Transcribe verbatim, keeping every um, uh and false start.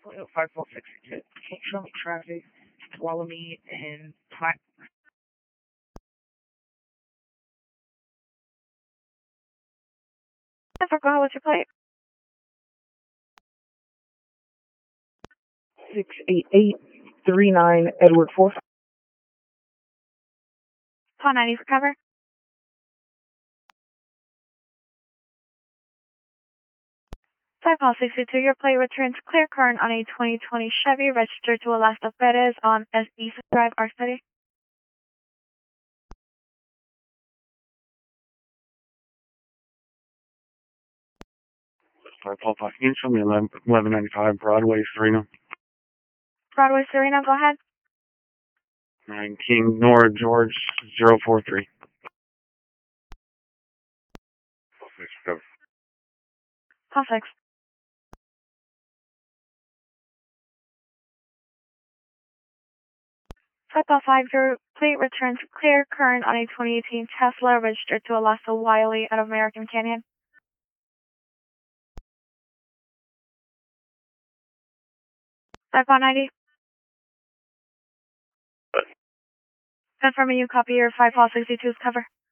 five four six two. Can you show me traffic, Tuolumne, and Platte? I forgot what's your plate. six eight eight three nine Edward Fourth. Paul ninety for cover. Five Paul sixty-two, your plate returns clear current on a twenty twenty Chevy registered to Alaska Perez on S East Drive, Arc City. Five Paul Five, can you show me eleven ninety-five Broadway, Serena? Broadway, Serena, go ahead. Nine King Nora George zero four three. Six cover. Paul six. Five Paul five, your plate returns clear current on a twenty eighteen Tesla registered to Alaska Wiley out of American Canyon. Five Paul ninety. Confirming you copy your five Paul sixty-two's cover.